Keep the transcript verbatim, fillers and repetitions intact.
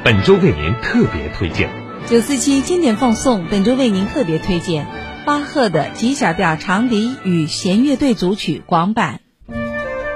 本周为您特别推荐。 九四七经典放送本周为您特别推荐巴赫的 G 小调长笛与弦乐队组曲广版。